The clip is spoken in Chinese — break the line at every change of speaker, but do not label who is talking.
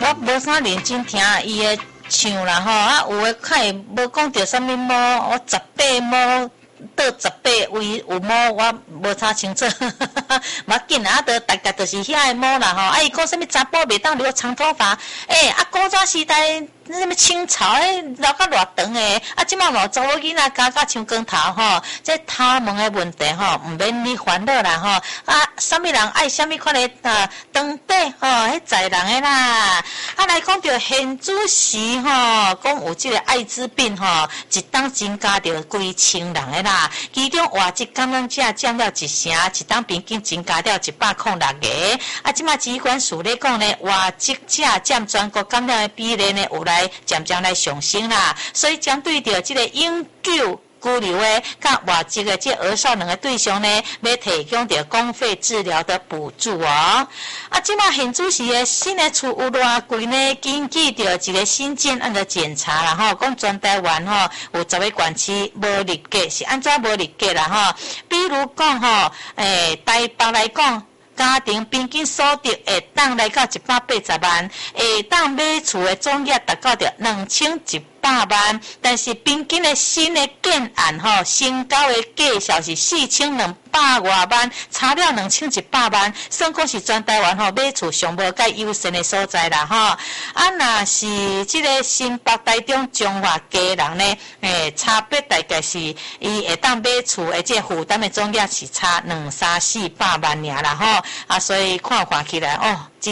我无啥认真听伊的唱啦吼，啊有诶较会无讲着啥物毛，我18毛。倒18位有毛，我无查清楚，无要紧啊，大概就是遐个毛啦吼。啊，伊讲啥物查甫袂当留长头发，啊，古早时代什么清朝留到偌长诶，啊，即马无查某囡仔加像光头吼，这头毛诶问题吼，毋免你烦恼啦吼。啊，啥物人爱啥物款诶长短吼，迄在人诶啦。啊，来讲着现主时吼，讲有即个艾滋病吼，一当增加着几千人诶啦。其中活积感染者占了1成，一当平均增加了106个。啊，即马疾管署咧讲呢，活积者占全国感染的比例呢，有来渐渐来上升啦。所以针对着这个永久居留的、甲活积的这儿少年的对象呢，要提供着公费治疗的补助哦。啊，即马现主时的新的厝有偌贵呢？根据着一个新建案的检查啦吼，讲全台湾吼有10个县市无立格，是安怎无立格啦吼？比如讲吼，台北来讲。家庭平均所得会当来到180万，会当买厝的总额达到着2100万，但是平均的新的建案吼，成交的价数是4200多万，差了2100万，算讲是全台湾吼买厝上无介优胜的所在啦吼。啊，若是这个新北、台中、彰化家人呢，差别大概是伊会当买厝的这负担的总额是差200-300-400万尔啦吼。啊，所以看起来哦。